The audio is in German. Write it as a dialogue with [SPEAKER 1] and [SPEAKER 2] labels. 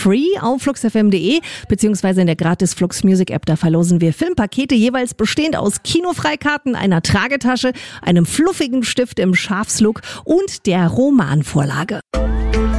[SPEAKER 1] free auf fluxfm.de beziehungsweise in der gratis Flux Music App. Da verlosen wir Filmpakete, jeweils bestehend aus Kinofreikarten, einer Tragetasche, einem fluffigen Stift im Schafslook und der Romanvorlage.